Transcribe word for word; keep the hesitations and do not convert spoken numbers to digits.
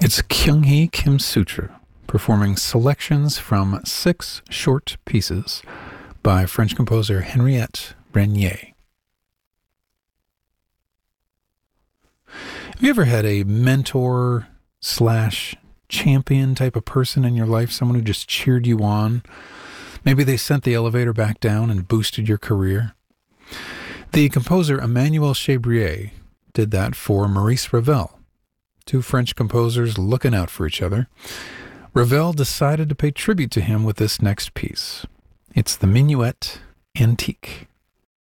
It's Kyung-hee Kim Sutra performing selections from six short pieces by French composer Henriette Renier. Have you ever had a mentor slash champion type of person in your life, someone who just cheered you on? Maybe they sent the elevator back down and boosted your career. The composer Emmanuel Chabrier did that for Maurice Ravel, two French composers looking out for each other. Ravel decided to pay tribute to him with this next piece. It's the Minuet Antique.